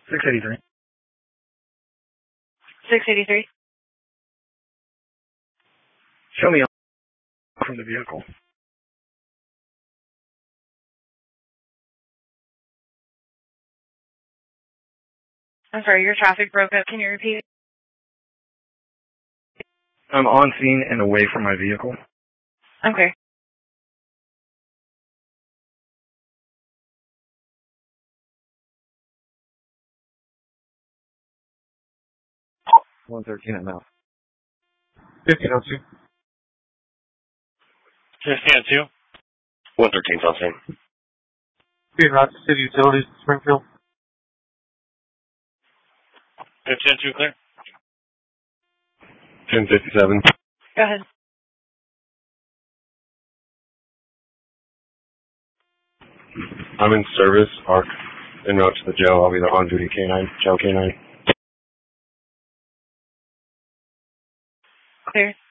683. 683. Show me from the vehicle. I'm sorry, your traffic broke up. Can you repeat? I'm on scene and away from my vehicle. Okay. One 13 at mouth. 1502. 1502. 113's on scene. Being Rochester City Utilities, Springfield. 1502 clear. 1057. Go ahead. I'm in service, ARC, en route to the jail. I'll be the on-duty K9, jail K9. Clear.